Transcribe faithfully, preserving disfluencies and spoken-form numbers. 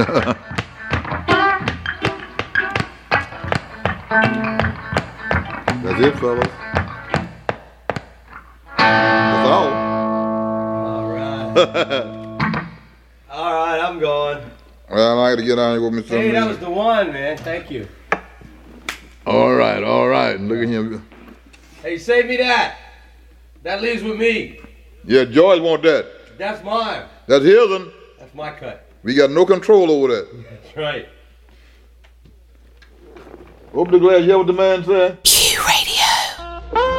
That's it, fellas. That's all. All right. All right, I'm going. Well, I got to get on here with me. Hey, that was the one, man. Thank you. All right, all right. Look at him. Hey, save me that. That leaves with me. Yeah, George want that. That's mine. That's his one. That's my cut. We got no control over that. That's right. Open the glass. You hear what the man said?